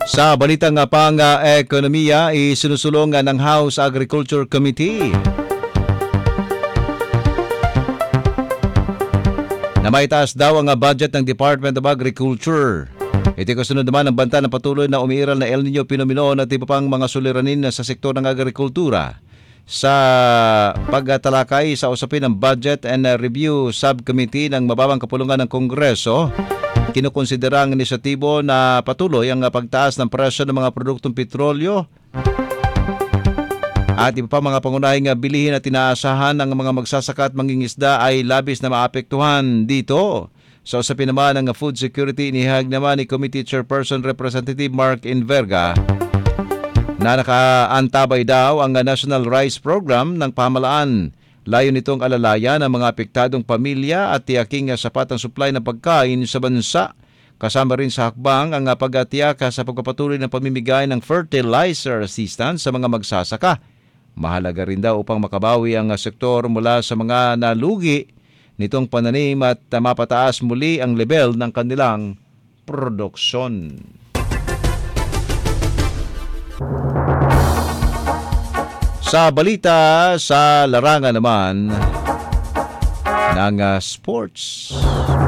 Sa balitang pang-ekonomiya, isinusulong ng House Agriculture Committee na maitaas daw ang budget ng Department of Agriculture. Ito kasunod naman ang banta ng patuloy na umiiral na El Nino Phenomenon at iba pang mga suliranin sa sektor ng agrikultura. Sa pagtalakay sa usapin ng Budget and Review Subcommittee ng Mababang Kapulungan ng Kongreso, kinukonsidera ang inisyatibo na patuloy ang pagtaas ng presyo ng mga produktong petrolyo at iba pa mga pangunahing bilihin na tinaasahan ng mga magsasaka at mangingisda ay labis na maapektuhan dito. Sa usapin naman ng food security, inihag naman ni Committee Chairperson Representative Mark Enverga na nakaantabay daw ang National Rice Program ng pamahalaan. Layo nitong alalayan ang mga apektadong pamilya at tiyaking sapat ang supply ng pagkain sa bansa. Kasama rin sa hakbang ang pagatiyak sa pagpapatuloy ng pamimigay ng fertilizer assistance sa mga magsasaka. Mahalaga rin daw upang makabawi ang sektor mula sa mga nalugi nitong pananim at mapataas muli ang level ng kanilang produksyon. Sa balita sa larangan naman ng sports.